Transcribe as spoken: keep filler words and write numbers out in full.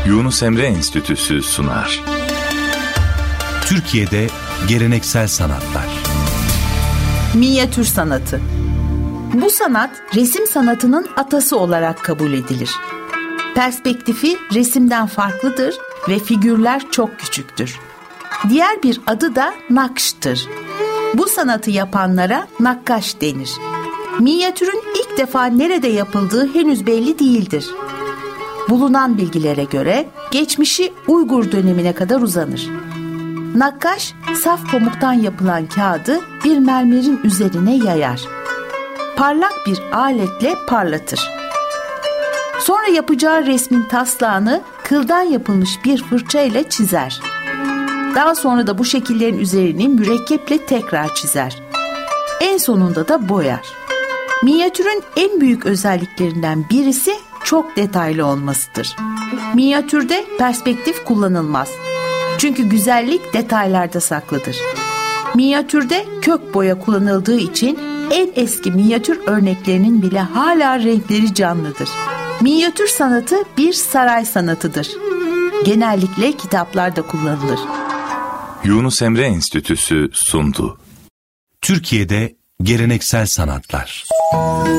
Yunus Emre Enstitüsü sunar. Türkiye'de geleneksel sanatlar. Minyatür sanatı. Bu sanat resim sanatının atası olarak kabul edilir. Perspektifi resimden farklıdır ve figürler çok küçüktür. Diğer bir adı da nakştır. Bu sanatı yapanlara nakkaş denir. Minyatürün ilk defa nerede yapıldığı henüz belli değildir. Bulunan bilgilere göre geçmişi Uygur dönemine kadar uzanır. Nakkaş, saf pamuktan yapılan kağıdı bir mermerin üzerine yayar. Parlak bir aletle parlatır. Sonra yapacağı resmin taslağını kıldan yapılmış bir fırça ile çizer. Daha sonra da bu şekillerin üzerini mürekkeple tekrar çizer. En sonunda da boyar. Minyatürün en büyük özelliklerinden birisi çok detaylı olmasıdır. Minyatürde perspektif kullanılmaz. Çünkü güzellik detaylarda saklıdır. Minyatürde kök boya kullanıldığı için en eski minyatür örneklerinin bile hala renkleri canlıdır. Minyatür sanatı bir saray sanatıdır. Genellikle kitaplarda kullanılır. Yunus Emre Enstitüsü sundu. Türkiye'de geleneksel sanatlar.